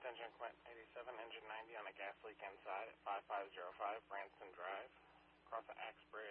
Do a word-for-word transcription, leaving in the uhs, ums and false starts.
engine Quint eighty-seven, engine ninety on a gas leak inside at five five zero five Branson Drive, across the Axe Bridge.